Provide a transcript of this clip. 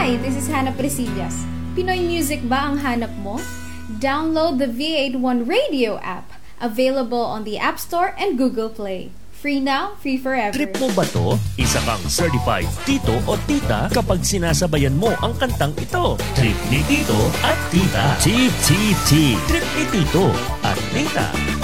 Hi, this is Hannah Presillas. Pinoy music ba ang hanap mo? Download the V81 Radio app, available on the App Store and Google Play. Free now, free forever. Trip mo ba to? Isa kang certified tito o tita kapag sinasabayan mo ang kantang ito. Trip ni tito at tita. TTT. Trip ni tito at tita.